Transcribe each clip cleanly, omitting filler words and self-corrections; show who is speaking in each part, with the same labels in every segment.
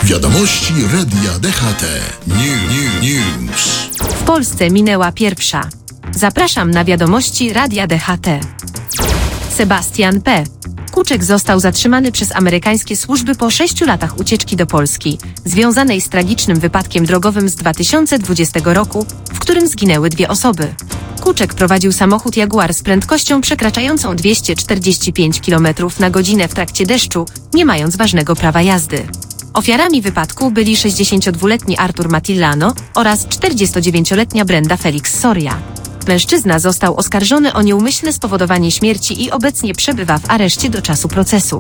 Speaker 1: Wiadomości Radia DHT. News.
Speaker 2: W Polsce minęła pierwsza. Zapraszam na wiadomości Radia DHT. Sebastian P. Kuczek został zatrzymany przez amerykańskie służby po 6 latach ucieczki do Polski, związanej z tragicznym wypadkiem drogowym z 2020 roku, w którym zginęły 2 osoby. Kuczek prowadził samochód Jaguar z prędkością przekraczającą 245 km/h w trakcie deszczu, nie mając ważnego prawa jazdy. Ofiarami wypadku byli 62-letni Artur Matillano oraz 49-letnia Brenda Felix Soria. Mężczyzna został oskarżony o nieumyślne spowodowanie śmierci i obecnie przebywa w areszcie do czasu procesu.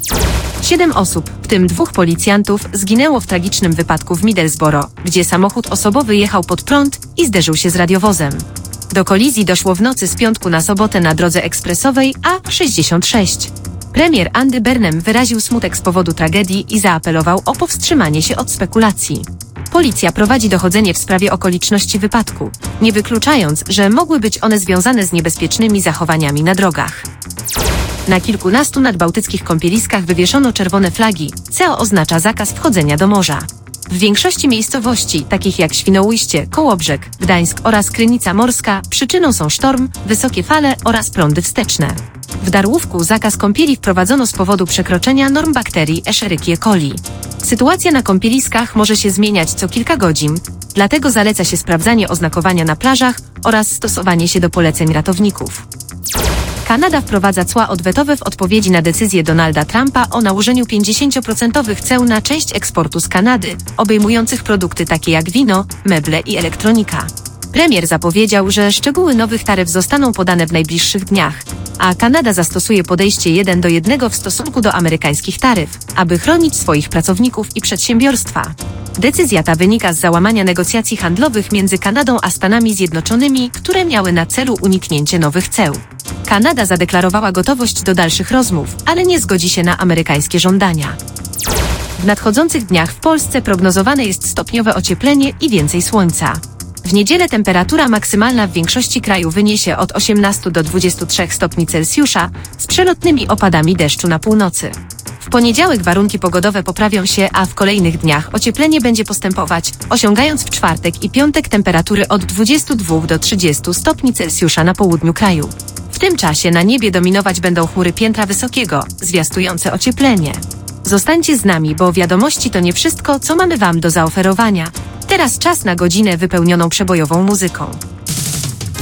Speaker 2: 7 osób, w tym 2 policjantów, zginęło w tragicznym wypadku w Middlesbrough, gdzie samochód osobowy jechał pod prąd i zderzył się z radiowozem. Do kolizji doszło w nocy z piątku na sobotę na drodze ekspresowej A66. Premier Andy Burnham wyraził smutek z powodu tragedii i zaapelował o powstrzymanie się od spekulacji. Policja prowadzi dochodzenie w sprawie okoliczności wypadku, nie wykluczając, że mogły być one związane z niebezpiecznymi zachowaniami na drogach. Na kilkunastu nadbałtyckich kąpieliskach wywieszono czerwone flagi, co oznacza zakaz wchodzenia do morza. W większości miejscowości, takich jak Świnoujście, Kołobrzeg, Gdańsk oraz Krynica Morska, przyczyną są sztorm, wysokie fale oraz prądy wsteczne. W Darłówku zakaz kąpieli wprowadzono z powodu przekroczenia norm bakterii Escherichia coli. Sytuacja na kąpieliskach może się zmieniać co kilka godzin, dlatego zaleca się sprawdzanie oznakowania na plażach oraz stosowanie się do poleceń ratowników. Kanada wprowadza cła odwetowe w odpowiedzi na decyzję Donalda Trumpa o nałożeniu 50% ceł na część eksportu z Kanady, obejmujących produkty takie jak wino, meble i elektronika. Premier zapowiedział, że szczegóły nowych taryf zostaną podane w najbliższych dniach, a Kanada zastosuje podejście 1:1 w stosunku do amerykańskich taryf, aby chronić swoich pracowników i przedsiębiorstwa. Decyzja ta wynika z załamania negocjacji handlowych między Kanadą a Stanami Zjednoczonymi, które miały na celu uniknięcie nowych ceł. Kanada zadeklarowała gotowość do dalszych rozmów, ale nie zgodzi się na amerykańskie żądania. W nadchodzących dniach w Polsce prognozowane jest stopniowe ocieplenie i więcej słońca. W niedzielę temperatura maksymalna w większości kraju wyniesie od 18 do 23 stopni Celsjusza, z przelotnymi opadami deszczu na północy. W poniedziałek warunki pogodowe poprawią się, a w kolejnych dniach ocieplenie będzie postępować, osiągając w czwartek i piątek temperatury od 22 do 30 stopni Celsjusza na południu kraju. W tym czasie na niebie dominować będą chmury piętra wysokiego, zwiastujące ocieplenie. Zostańcie z nami, bo wiadomości to nie wszystko, co mamy Wam do zaoferowania. Teraz czas na godzinę wypełnioną przebojową muzyką.